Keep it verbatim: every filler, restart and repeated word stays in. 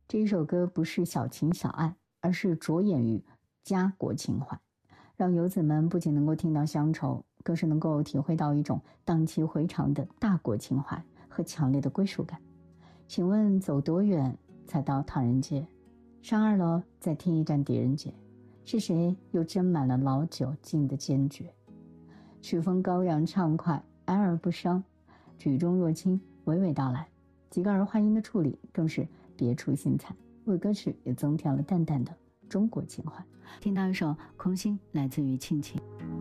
这一首歌不是小情小爱，而是着眼于家国情怀，让游子们不仅能够听到乡愁，更是能够体会到一种荡气回肠的大国情怀和强烈的归属感。请问走多远才到唐人街？上二楼再听一站狄仁杰，是谁又斟满了老酒敬的坚决？曲风高扬畅快，哀而不伤，举重若轻，娓娓道来，几个儿化音的处理更是别出心裁，为歌曲也增添了淡淡的中国情怀。听到一首空心，来自于庆庆。